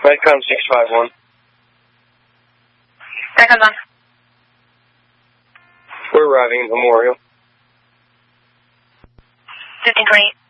Medcom 651. Medcom's on. We're arriving at Memorial. 1528.